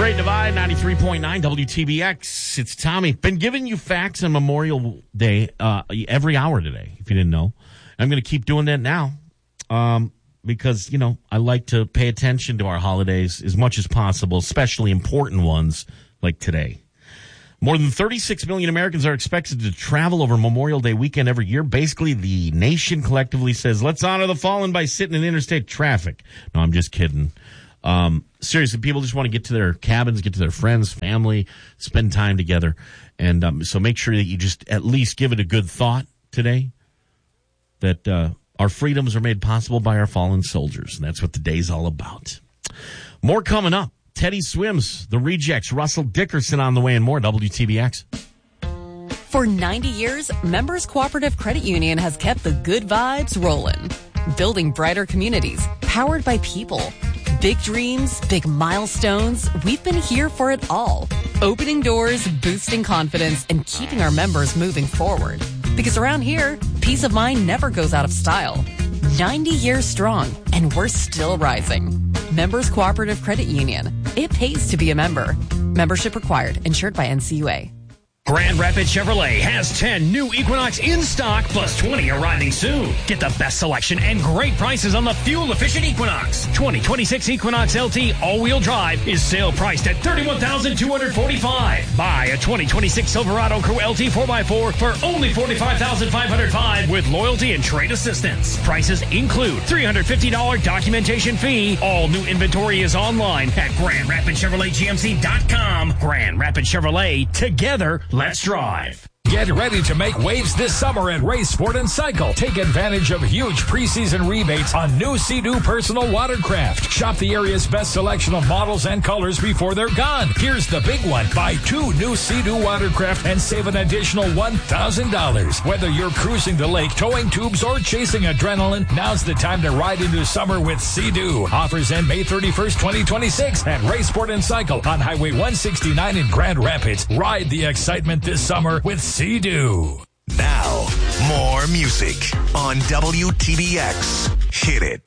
Great Divide, 93.9 WTBX. It's Tommy. Been giving you facts on Memorial Day every hour today, if you didn't know. I'm going to keep doing that now because, you know, I like to pay attention to our holidays as much as possible, especially important ones like today. More than 36 million Americans are expected to travel over Memorial Day weekend every year. Basically, the nation collectively says, let's honor the fallen by sitting in interstate traffic. No, I'm just kidding. Seriously, people just want to get to their cabins, get to their friends, family, spend time together. And so make sure that you just at least give it a good thought today that our freedoms are made possible by our fallen soldiers. And that's what the day's all about. More coming up. Teddy Swims, The Rejects, Russell Dickerson on the way, and more. WTBX. For 90 years, Members Cooperative Credit Union has kept the good vibes rolling. Building brighter communities, powered by people. Big dreams, big milestones, we've been here for it all. Opening doors, boosting confidence, and keeping our members moving forward. Because around here, peace of mind never goes out of style. 90 years strong, and we're still rising. Members Cooperative Credit Union. It pays to be a member. Membership required. Insured by NCUA. Grand Rapids Chevrolet has 10 new Equinox in stock, plus 20 arriving soon. Get the best selection and great prices on the fuel-efficient Equinox. 2026 Equinox LT all-wheel drive is sale priced at $31,245. Buy a 2026 Silverado Crew LT 4x4 for only $45,505 with loyalty and trade assistance. Prices include $350 documentation fee. All new inventory is online at GrandRapidsChevroletGMC.com. Grand Rapids Chevrolet, together, let's drive. Get ready to make waves this summer at Race Sport and Cycle. Take advantage of huge preseason rebates on new Sea-Doo personal watercraft. Shop the area's best selection of models and colors before they're gone. Here's the big one. Buy 2 new Sea-Doo watercraft and save an additional $1,000. Whether you're cruising the lake, towing tubes, or chasing adrenaline, now's the time to ride into summer with Sea-Doo. Offers end May 31st, 2026 at Race Sport and Cycle on Highway 169 in Grand Rapids. Ride the excitement this summer with Sea-Doo. Now, more music on WTBX. Hit it.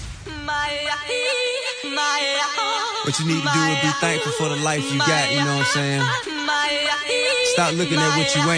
What you need to do is be thankful for the life you got, you know what I'm saying? Stop looking at what you ain't.